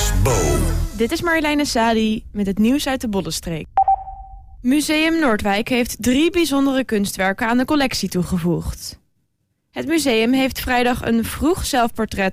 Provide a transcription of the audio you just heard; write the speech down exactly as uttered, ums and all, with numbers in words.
is Bo. Dit is Marjoleine Sadi met het nieuws uit de Bollenstreek. Museum Noordwijk heeft drie bijzondere kunstwerken aan de collectie toegevoegd. Het museum heeft vrijdag een vroeg zelfportret